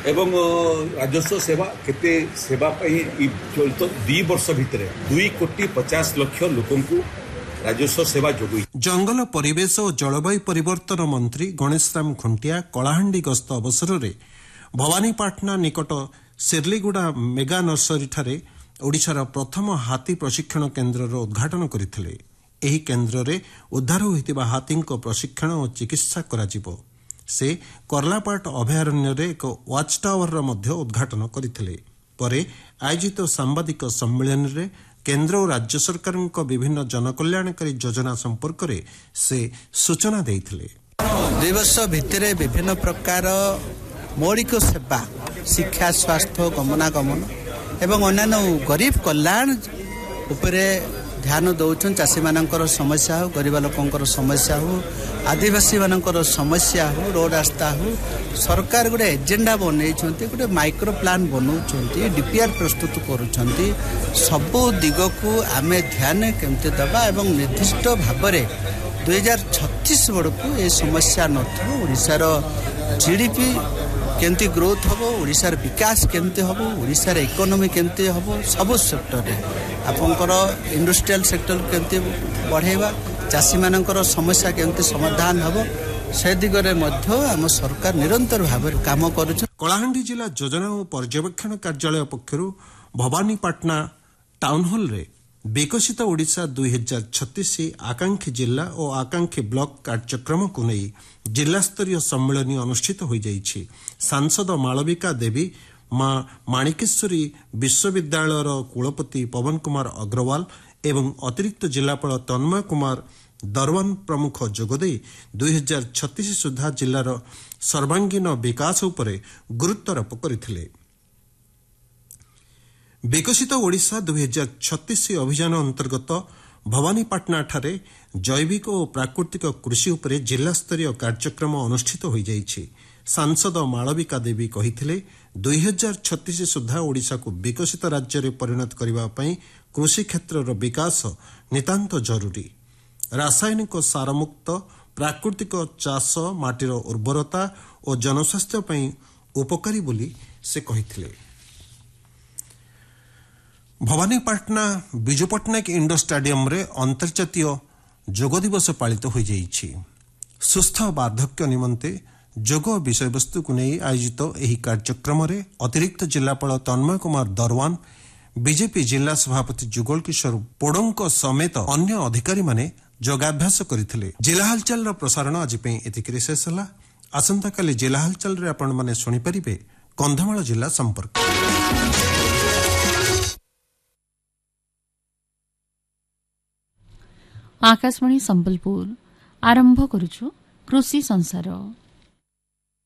एवं राजस्व सेवा केते सेवा चलित 2 वर्ष भितर 2,50,00,000 लोक राजस्व सेवा जोगई। जंगल परिवेश और जलवायु परिवर्तन मंत्री गणेश राम खुंटिया कलाहांडी गस्त अवसर में भवानीपाटना निकट शेरलीगुड़ा मेगा नर्सरी ठारे ओडिशार प्रथम हाथी प्रशिक्षण केन्द्र उद्घाटन करथिले। एही केन्द्र रे उद्धार होइतिबा हाथींको प्रशिक्षण और चिकित्सा कराजिबो। से करलापाट अभयारण्य रे एक वाच टावर मध्य उद्घाटन करथिले। परे आयोजित सांबादिक सम्मेलन रे केन्द्र और राज्य सरकार विभिन्न जनकल्याणकारी योजना संपर्क में से सूचना देथिले। 2 वर्ष भितर विभिन्न प्रकार मौलिक सेवा शिक्षा स्वास्थ्य गमनागमन एवं अन्य गरीब कल्याण उपरे ध्यान दौन। चाषी मानकर समस्या हो, गरीब लोकंर समस्या हो, आदिवासी मानकर समस्या हो, रोड रास्ता हो, सरकार गोटे एजेंडा बनई गोटे माइक्रो प्लान बनाऊँ, डीपीआर प्रस्तुत करुँच। सबू दिग को आम ध्यान केमती दबा एवं निर्दिष्ट भाव में 2036 बड़क ये समस्या नशार जीडीपी केमती ग्रोथ हम, ओडिशार विकास केमती हम, ओडिशार इकोनॉमी केमती हम, सब सेक्टर रे आपनकर इंडस्ट्रियल सेक्टर केमती बढ़ेवा, चाषी मानकर समस्या केमती समाधान हम, से दिगरे मध्य आम सरकार निरंतर भाव काम करुछ। कलाहांडी जिला योजना और पर्यवेक्षण कार्यालय पक्षरु भवानीपाटना टाउन हॉल रे विकसित ओडिशा 2036 आकांक्षी जिला और आकांक्षी ब्लॉक कार्यक्रम को नहीं जिला स्तरीय सम्मेलन अनुष्ठित हो जाइछि। सांसद मालविका देवी, मां माणिकेश्वरी विश्वविद्यालयर कुलपति पवन कुमार अग्रवाल एवं अतिरिक्त जिलापाल तन्मय कुमार दरवान प्रमुख जोगदे 2036 सुधा जिलार सर्वांगीन विकास उपरे गुरुत्वारोप करथिले। विकसित ओडिशा 2036 अभियान अंतर्गत भवानीपाटना ठारे जैविक और प्राकृतिक कृषि उपरे जिला स्तरीय कार्यक्रम अनुष्ठित हो जाइछि। सांसद मालविका देवी कहिथिले 2036 सुधा ओडिशा को विकसित राज्य रे परिणत करिबा पई कृषि क्षेत्रर विकास नितांत जरूरी। रासायनिक सार मुक्त प्राकृतिक चाष माटीर उर्वरता और जनस्वास्थ्य पई उपकारी बोली से कहिथिले। भवानीपाटना विजु पट्टनायक इंडोर स्टाडियम रे अंतर्जातीय जोग दिवस पालित हो जाइछि। सुस्थ वार्धक्य निमंते जोग विषय वस्तु को नहीं आयोजित एही कार्यक्रम रे अतिरिक्त जिलापाल तन्मय कुमार दरवान, बीजेपी जिला सभापति जुगल किशोर पोड़ों समेत अन्य अधिकारी माने योगाभ्यास करथिले। जिला हालचाल प्रसारण आज एतिकरे शेष होला। आसंता काली जिला हालचाल रे आपण माने सुनि परिबे कंधमाल जिला संपर्क। आकाशवाणी संबलपुर आरंभ करुछु कृषि संसार।